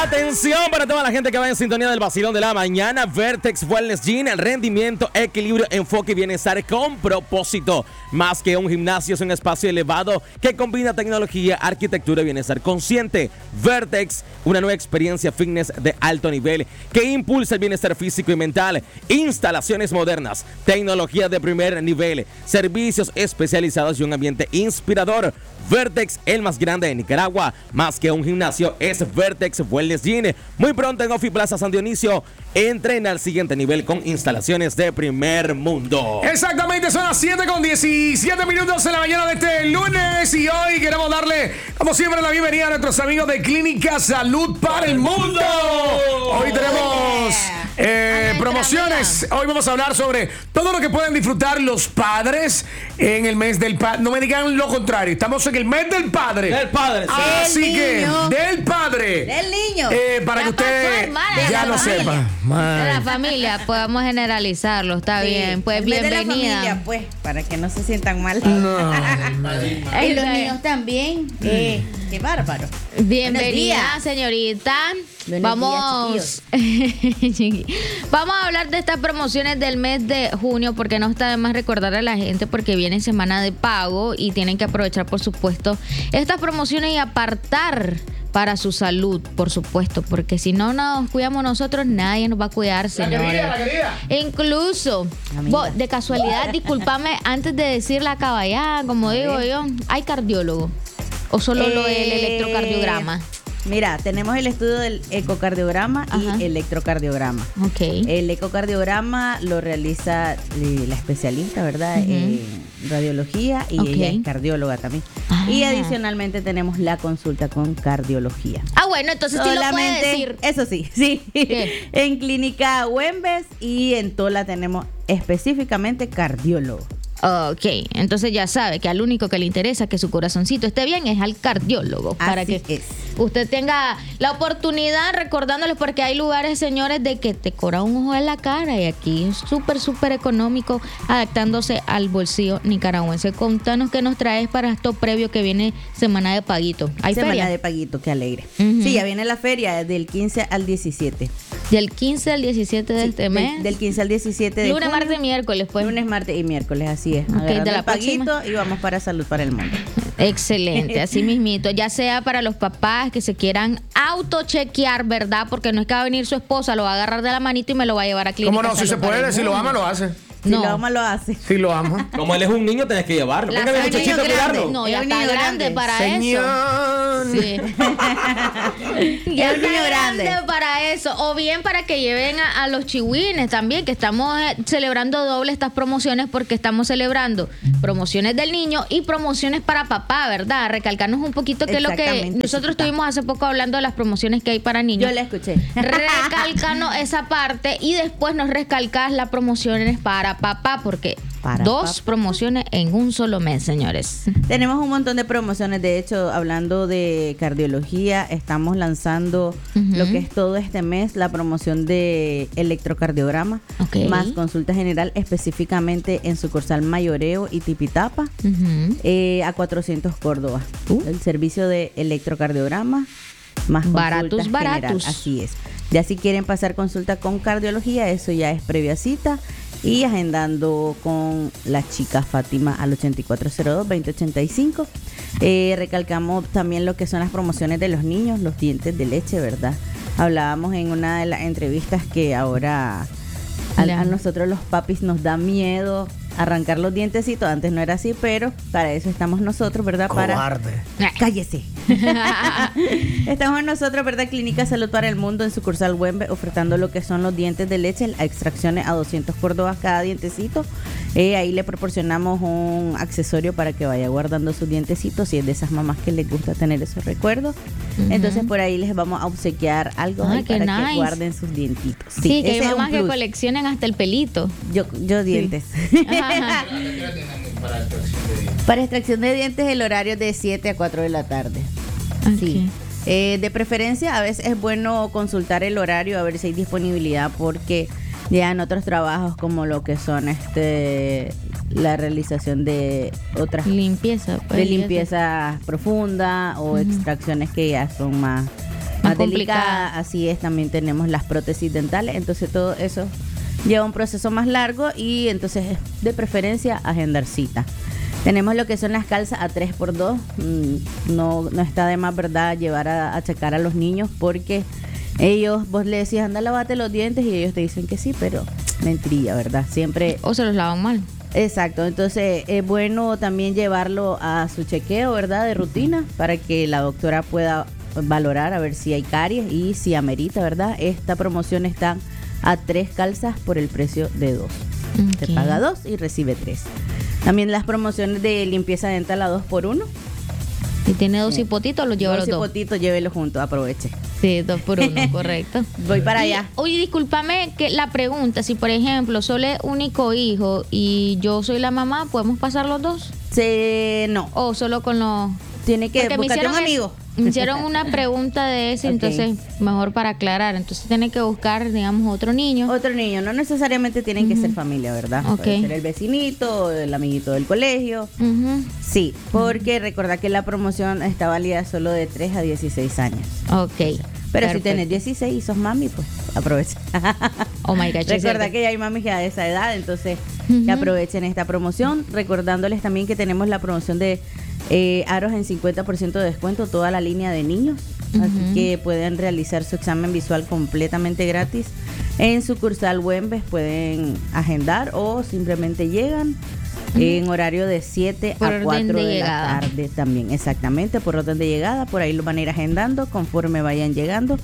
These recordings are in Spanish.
Atención para toda la gente que va en sintonía del vacilón de la mañana. Vertex Wellness Gym, rendimiento, equilibrio, enfoque y bienestar con propósito. Más que un gimnasio, es un espacio elevado que combina tecnología, arquitectura y bienestar consciente. Vertex, una nueva experiencia fitness de alto nivel que impulsa el bienestar físico y mental. Instalaciones modernas, tecnología de primer nivel, servicios especializados y un ambiente inspirador. Vertex, el más grande de Nicaragua. Más que un gimnasio, es Vertex Wellness Gym. Muy pronto en Ofi Plaza San Dionisio. Entrena al siguiente nivel con instalaciones de primer mundo. Exactamente, son las 7:17 en la mañana de este lunes. Y hoy queremos darle, como siempre, la bienvenida a nuestros amigos de Clínica Salud para el Mundo. Hoy tenemos promociones. Hoy vamos a hablar sobre todo lo que pueden disfrutar los padres en el mes del padre. No me digan lo contrario, estamos en el mes del padre. Del padre, sí. Así que, del padre. Del niño. Para que usted ya lo sepa. De la familia, podemos generalizarlo, está bien. Pues bienvenida. De la familia, pues, para que no se sientan mal. No. Y los niños también. Qué bárbaro. Bienvenida, señorita. Buenos Vamos a hablar de estas promociones del mes de junio, porque no está de más recordar a la gente, porque viene semana de pago y tienen que aprovechar, por supuesto, estas promociones y apartar para su salud, por supuesto, porque si no nos cuidamos nosotros, nadie nos va a cuidar, señores. La querida. Incluso, de casualidad, discúlpame, antes de decir la caballada, como digo yo, ¿hay cardiólogo? ¿O solo lo del electrocardiograma? Mira, tenemos el estudio del ecocardiograma y electrocardiograma. Ok. El ecocardiograma lo realiza la especialista, ¿verdad? En radiología, y ella es cardióloga también. Y adicionalmente tenemos la consulta con cardiología. Ah, bueno, entonces sí lo puede decir. Eso sí, sí. ¿Qué? En Clínica Güembes y en Tola tenemos específicamente cardiólogo. Ok, entonces ya sabe que al único que le interesa que su corazoncito esté bien es al cardiólogo. Para Así que es. usted tenga la oportunidad, recordándoles, porque hay lugares, señores, de que te cobra un ojo en la cara, y aquí es súper económico, adaptándose al bolsillo nicaragüense. Contanos qué nos traes para esto previo que viene semana de paguito. ¿Hay semana feria? de paguito, qué alegre. Sí, ya viene la feria del 15 al 17. Del 15 al 17 de este mes. Del 15 al 17 de Lunes, junio. martes, miércoles, pues. Lunes, martes y miércoles, así es. Ok, Agarrando de la el paguito próxima. y vamos para Salud para el Mundo. Excelente, así mismito, ya sea para los papás que se quieran autochequear, ¿verdad? Porque no es que va a venir su esposa, lo va a agarrar de la manito y me lo va a llevar a clínica. ¿Cómo no? Si Salud se para puede, el si lo Mundo. ama, lo hace. Si No. lo ama, lo hace. Si lo ama. Como él es un niño, tenés que llevarlo. La Venga, mi niño muchachito, a grande. cuidarlo. No, Es ya un está niño grande grande. para Señor. eso. Sí. Ya Es un niño está grande. para eso. O bien para que lleven a los chihuines también, que estamos celebrando doble estas promociones, porque estamos celebrando promociones del niño y promociones para papá, ¿verdad? Recalcarnos un poquito que es lo que Exactamente, nosotros chiquita. estuvimos hace poco hablando de las promociones que hay para niños. Yo la escuché. Recalcanos esa parte y después nos recalcas las promociones para papá, porque Para dos papá. promociones en un solo mes, señores. Tenemos un montón de promociones. De hecho, hablando de cardiología, estamos lanzando lo que es todo este mes, la promoción de electrocardiograma, Ok. más consulta general, específicamente en sucursal Mayoreo y Tipitapa, a 400 Córdoba. El servicio de electrocardiograma más Baratos, consulta general. baratos. Así es. Ya si quieren pasar consulta con cardiología, eso ya es previa cita. Y agendando con la chica Fátima al 8402-2085. Recalcamos también lo que son las promociones de los niños, los dientes de leche, ¿verdad? Hablábamos en una de las entrevistas que ahora a nosotros los papis nos da miedo arrancar los dientecitos. Antes no era así, pero para eso estamos nosotros, ¿verdad? Cobarde. Cállese. Estamos nosotros, ¿verdad? Clínica Salud para el Mundo en sucursal Güembe, ofertando lo que son los dientes de leche, extracciones a 200 córdobas cada dientecito. Ahí le proporcionamos un accesorio para que vaya guardando sus dientecitos, si es de esas mamás que les gusta tener esos recuerdos. Entonces por ahí les vamos a obsequiar algo ahí qué para que nice. guarden sus dientitos. Sí, que ese hay es un mamás que plus. coleccionan hasta el pelito. Yo dientes. Ajá. Para extracción de dientes el horario es de 7 a 4 de la tarde. Sí. De preferencia, a veces es bueno consultar el horario a ver si hay disponibilidad, porque ya en otros trabajos como lo que son la realización de otras Limpieza. pues, de limpieza profunda o extracciones que ya son más más complicada. delicada. Así es, también tenemos las prótesis dentales. Entonces todo eso lleva un proceso más largo y entonces de preferencia agendar cita. Tenemos lo que son las calzas a 3x2. No está de más, ¿verdad?, llevar a checar a los niños porque ellos, vos le decís, anda, lavate los dientes y ellos te dicen que sí, pero mentirilla, ¿verdad? Siempre. O se los lavan mal. Exacto, entonces es bueno también llevarlo a su chequeo, ¿verdad?, de rutina para que la doctora pueda valorar a ver si hay caries y si amerita, ¿verdad? Esta promoción está a 3 calzas por el precio de 2. Se Ok. paga 2 y recibe 3. También las promociones de limpieza dental a 2x1. Si tiene 2 hipotitos, los lleva a los 2. hipotitos, llévelo juntos, aproveche. Sí, 2x1, correcto. Voy para Y, allá. oye, discúlpame que la pregunta, si por ejemplo solo es único hijo y yo soy la mamá, ¿podemos pasar los dos? No, ¿O solo con los...? tiene que Porque buscarte un amigo. Me hicieron una pregunta de eso, Ok. entonces mejor para aclarar. Entonces tiene que buscar, digamos, otro niño. Otro niño, no necesariamente tienen que ser familia, ¿verdad? Ok. Puede ser el vecinito, el amiguito del colegio. Ujú. Sí, porque recordad que la promoción está válida solo de 3 a 16 años. Ok. Pero Perfecto. si tenés 16 y sos mami, pues aprovecha. Oh my God. Recuerda que ya hay mamis a esa edad, entonces Ujú. que aprovechen esta promoción. Recordándoles también que tenemos la promoción de aros en 50% de descuento, toda la línea de niños. Así que pueden realizar su examen visual completamente gratis. En sucursal Güembes pueden agendar o simplemente llegan en horario de 7 Por a orden 4 de de llegada. la tarde también. Exactamente, por orden de llegada. Por ahí lo van a ir agendando conforme vayan llegando.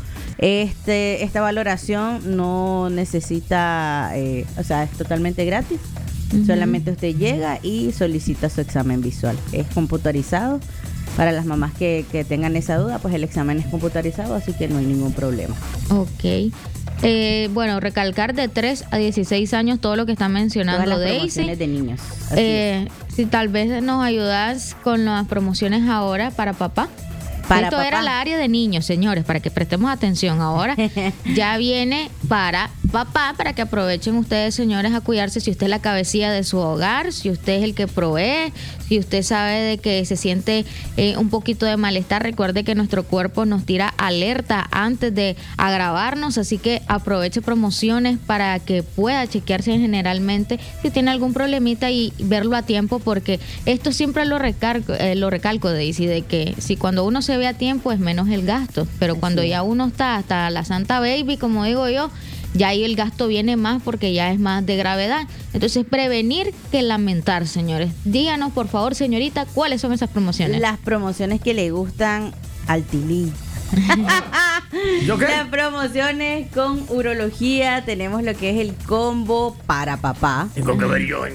Esta valoración no necesita, o sea, es totalmente gratis. Solamente usted llega y solicita su examen visual. Es computarizado. Para las mamás que tengan esa duda, pues el examen es computarizado, así que no hay ningún problema. Ok. Bueno, recalcar de 3 a 16 años todo lo que está Todas mencionando las Daisy. promociones de niños. Así es. Si tal vez nos ayudas con las promociones ahora para papá. Para Esto papá. era la área de niños, señores, para que prestemos atención. Ahora ya viene para papá, para que aprovechen ustedes, señores, a cuidarse. Si usted es la cabecilla de su hogar, si usted es el que provee, si usted sabe de que se siente un poquito de malestar, recuerde que nuestro cuerpo nos tira alerta antes de agravarnos, así que aproveche promociones para que pueda chequearse generalmente si tiene algún problemita y verlo a tiempo, porque esto siempre lo recalco, Daisy, de que si cuando uno se ve a tiempo es menos el gasto, pero cuando es. ya uno está hasta la Santa Baby, como digo yo, ya ahí el gasto viene más porque ya es más de gravedad. Entonces, prevenir que lamentar, señores. Díganos, por favor, señorita, ¿cuáles son esas promociones? Las promociones que le gustan al Tilín. ¿Yo qué? Las promociones con urología, tenemos lo que es el combo para papá. Y con cabellón.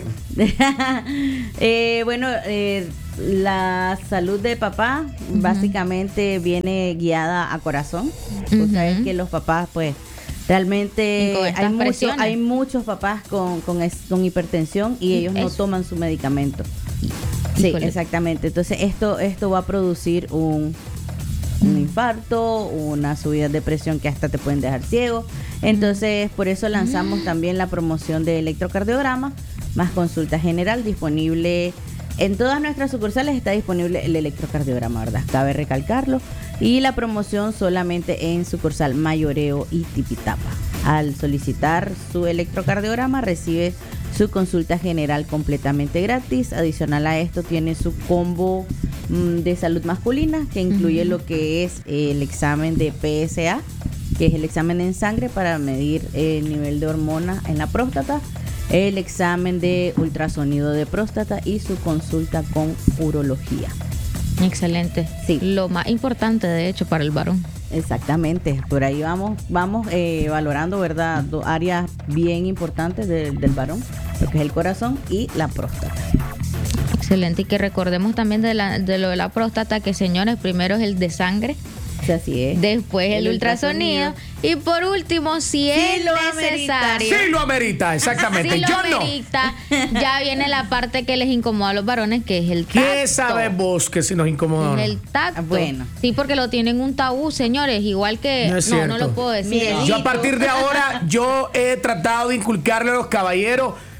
La salud de papá básicamente viene guiada a corazón. Tú sabes que los papás, pues, realmente Y con estas presiones. hay muchos papás con hipertensión y ellos no Eso. toman su medicamento. Sí, Híjole. exactamente. Entonces esto va a producir un infarto, una subida de presión que hasta te pueden dejar ciego. Entonces, por eso lanzamos también la promoción de electrocardiograma, más consulta general disponible. En todas nuestras sucursales está disponible el electrocardiograma, ¿verdad? Cabe recalcarlo. Y la promoción solamente en sucursal Mayoreo y Tipitapa. Al solicitar su electrocardiograma recibe su consulta general completamente gratis. Adicional a esto tiene su combo de salud masculina, que incluye lo que es el examen de PSA, que es el examen en sangre para medir el nivel de hormona en la próstata, el examen de ultrasonido de próstata y su consulta con urología. Excelente. Sí. Lo más importante, de hecho, para el varón. Exactamente, por ahí vamos valorando, ¿verdad? Dos áreas bien importantes del varón, lo que es el corazón y la próstata. Excelente. Y que recordemos también de lo de la próstata, que, señores, primero es el de sangre, Sí, así es. después el ultrasonido y por último, si es lo amerita. necesario, Sí lo amerita, exactamente. si lo Yo no. amerita, ya viene la parte que les incomoda a los varones, que es el tacto. ¿Qué sabes vos que si nos incomoda? El tacto. Bueno. Sí, porque lo tienen un tabú, señores, igual que... No es no cierto. lo puedo decir. Miguelito. Yo a partir de ahora, yo he tratado de inculcarle a los caballeros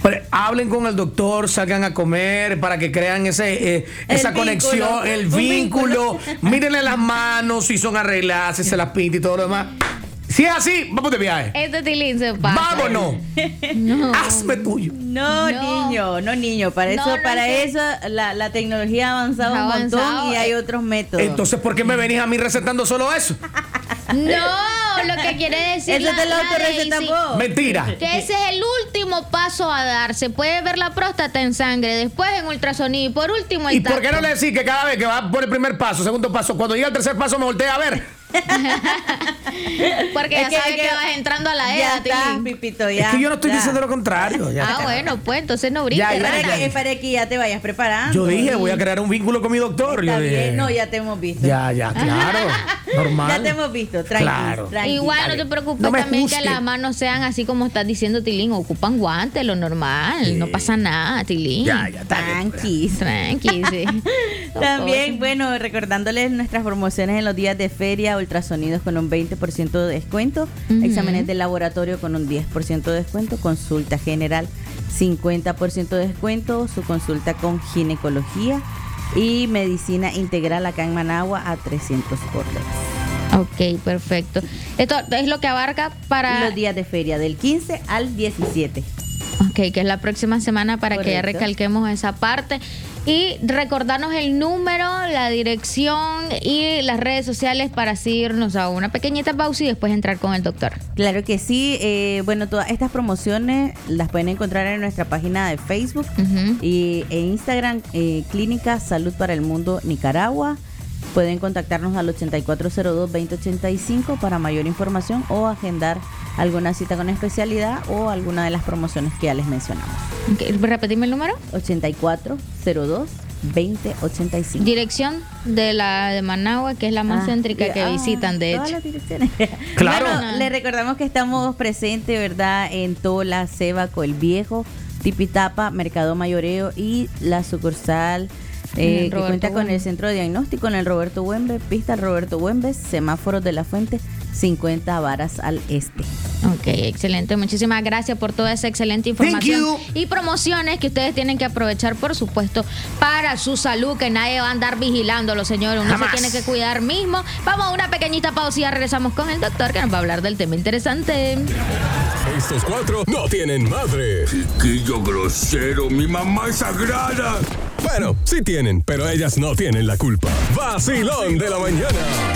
Hablen con el doctor, salgan a comer para que crean esa conexión, el vínculo. Mírenle las manos, si son arregladas, si se las pinta y todo lo demás. Si es así, vamos de viaje. Este Tilín se pasa. ¡Vámonos! No. Hazme tuyo. No, niño. Para eso la tecnología ha avanzado un montón y hay otros métodos. Entonces, ¿por qué me venís a mí recetando solo eso? No, lo que quiere decir Eso te lo autorrecetas vos. Mentira. que ese es el último paso a dar. Se puede ver la próstata en sangre, después en ultrasonido y por último el ¿Y por qué tacto. no le decís que cada vez que va por el primer paso, segundo paso, cuando llega el tercer paso me voltea a ver? Porque ya sabes que vas entrando a la Ya edad, está, Tilín. Pipito, ya. Es que yo no estoy ya. diciendo lo contrario. Ya. Bueno, pues entonces no brinques. Ya. Es para que ya te vayas preparando. Yo dije, voy a crear un vínculo con mi doctor. Está Yo dije, bien. No, ya te hemos visto. Ya, claro. Normal. Ya te hemos visto, tranquilo. Claro. Igual no te preocupes No me también juzgues. que las manos sean así como estás diciendo, Tilín. Ocupan guantes, lo normal. No pasa nada, Tilín. Ya, está bien. Tranqui. Sí. También, bueno, recordándoles nuestras promociones en los días de feria, ultrasonidos con un 20% de descuento, exámenes de laboratorio con un 10% de descuento, consulta general 50% de descuento, su consulta con ginecología y medicina integral acá en Managua a 300 órdenes. Ok, perfecto. Esto es lo que abarca para... Los días de feria del 15 al 17. Ok, que es la próxima semana para que ya Correcto. recalquemos esa parte. Y recordarnos el número, la dirección y las redes sociales para así irnos a una pequeñita pausa y después entrar con el doctor. Claro que sí. Bueno, todas estas promociones las pueden encontrar en nuestra página de Facebook y en Instagram, Clínica Salud para el Mundo Nicaragua. Pueden contactarnos al 8402-2085 para mayor información o agendar alguna cita con especialidad o alguna de las promociones que ya les mencionamos. Okay, repetime el número. 8402-2085. Dirección de la de Managua, que es la más céntrica que visitan, de todas hecho. las direcciones. Claro. Bueno, les recordamos que estamos presentes, ¿verdad? En Tola, Cebaco, El Viejo, Tipitapa, Mercado Mayoreo y la sucursal que Roberto cuenta con Güemes. el centro de diagnóstico en el Roberto Güemes, pista Roberto Güemes, semáforos de la Fuente, 50 varas al este. Ok, excelente. Muchísimas gracias por toda esa excelente información you. y promociones que ustedes tienen que aprovechar, por supuesto, para su salud, que nadie va a andar vigilándolo, señores. Uno Jamás. se tiene que cuidar mismo. Vamos a una pequeñita pausa y ya regresamos con el doctor que nos va a hablar del tema interesante. Estos cuatro no tienen madre. Chiquillo grosero, mi mamá es sagrada. Bueno, sí tienen, pero ellas no tienen la culpa. Vacilón de la mañana.